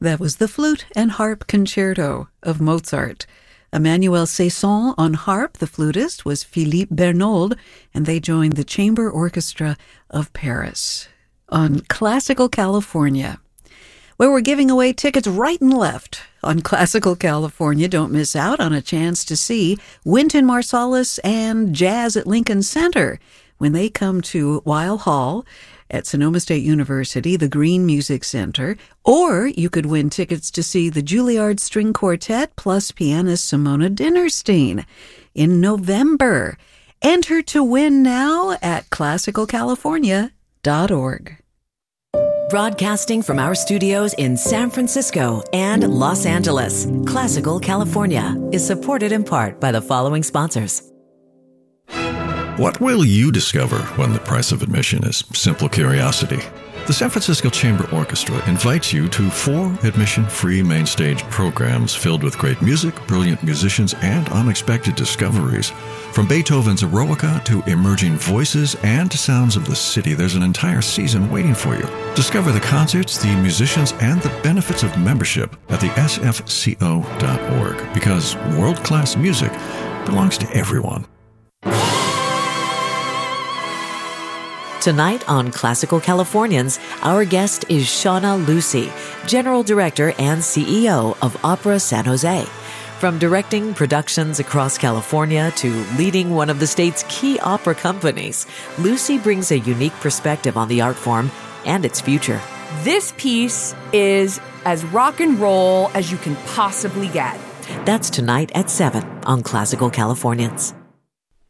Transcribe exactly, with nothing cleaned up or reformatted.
That was the Flute and Harp Concerto of Mozart. Emmanuel Saison on harp. The flutist was Philippe Bernold, and they joined the Chamber Orchestra of Paris. On Classical California, where we're giving away tickets right and left. On Classical California, don't miss out on a chance to see Wynton Marsalis and Jazz at Lincoln Center when they come to Weill Hall at Sonoma State University, the Green Music Center, or you could win tickets to see the Juilliard String Quartet plus pianist Simona Dinnerstein in November. Enter to win now at classical california dot org. Broadcasting from our studios in San Francisco and Los Angeles, Classical California is supported in part by the following sponsors. What will you discover when the price of admission is simple curiosity? The San Francisco Chamber Orchestra invites you to four admission-free main stage programs filled with great music, brilliant musicians, and unexpected discoveries. From Beethoven's Eroica to emerging voices and sounds of the city, there's an entire season waiting for you. Discover the concerts, the musicians, and the benefits of membership at the S F C O dot org, because world-class music belongs to everyone. Tonight on Classical Californians, our guest is Shauna Lucy, General Director and C E O of Opera San Jose. From directing productions across California to leading one of the state's key opera companies, Lucy brings a unique perspective on the art form and its future. This piece is as rock and roll as you can possibly get. That's tonight at seven on Classical Californians.